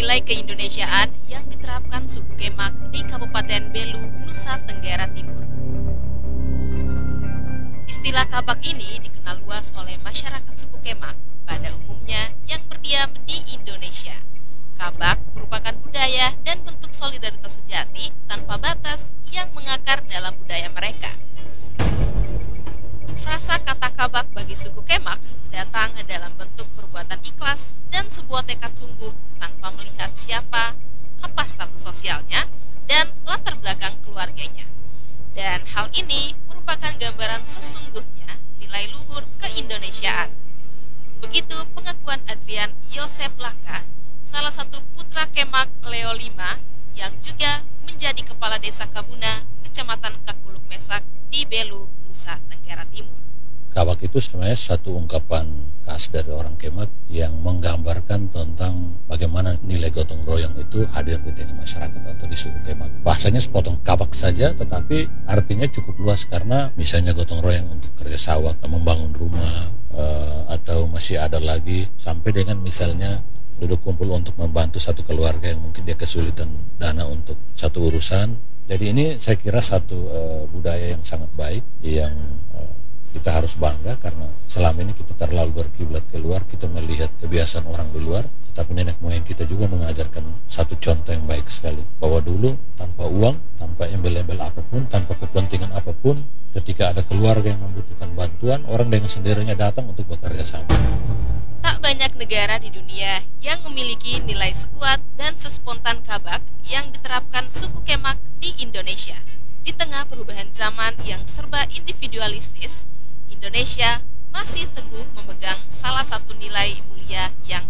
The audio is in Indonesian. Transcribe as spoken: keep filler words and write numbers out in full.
nilai keindonesiaan yang diterapkan suku Kemak di Kabupaten Belu, Nusa Tenggara Timur. Istilah kabak ini dikenal luas oleh masyarakat suku Kemak pada umumnya yang berdiam di Indonesia. Kabak merupakan budaya dan bentuk solidaritas sejati tanpa batas yang mengakar dalam budaya mereka. Frasa kata kabak bagi suku Kemak datang dalam bentuk perbuatan ikhlas dan sebuah tekad sungguh tanpa melihat siapa, apa status sosialnya, dan latar belakang keluarganya. Dan hal ini merupakan gambaran sesungguhnya nilai luhur keindonesiaan. Begitu pengakuan Adrian Yosep Laka, salah satu putra Kemak Leo lima yang juga menjadi kepala desa Kabuna, Kecamatan Kakuluk Mesak di Belu, Nusa Tenggara Timur. Kabak itu sebenarnya satu ungkapan khas dari orang Kemak yang menggambarkan tentang bagaimana nilai gotong royong itu hadir di tengah masyarakat atau di suku Kemak. Bahasanya sepotong kabak saja, tetapi artinya cukup luas karena misalnya gotong royong untuk kerja sawah, membangun rumah, uh, atau masih ada lagi sampai dengan misalnya duduk kumpul untuk membantu satu keluarga yang mungkin dia kesulitan dana untuk satu urusan. Jadi ini saya kira satu uh, budaya yang sangat baik yang uh, kita harus bangga karena selama ini kita terlalu berkiblat keluar, kita melihat kebiasaan orang di luar, tetapi nenek moyang kita juga mengajarkan satu contoh yang baik sekali, bahwa dulu tanpa uang, tanpa embel-embel apapun, tanpa kepentingan apapun, ketika ada keluarga yang membutuhkan bantuan, orang dengan sendirinya datang untuk bekerja sama. Tak banyak negara di dunia yang memiliki nilai sekuat dan sespontan kabak yang diterapkan suku Kemak di Indonesia. Di tengah perubahan zaman yang serba individualistis, Indonesia masih teguh memegang salah satu nilai mulia yang